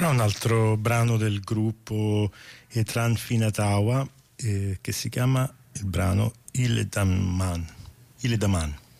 Ora un altro brano del gruppo Etran Finatawa che si chiama il brano Ile Daman.